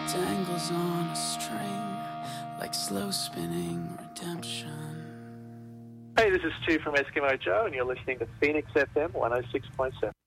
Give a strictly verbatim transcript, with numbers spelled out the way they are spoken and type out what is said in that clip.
dangles on a string like slow spinning redemption. Hey, this is Stu from Eskimo Joe, and you're listening to Phoenix F M one oh six point seven.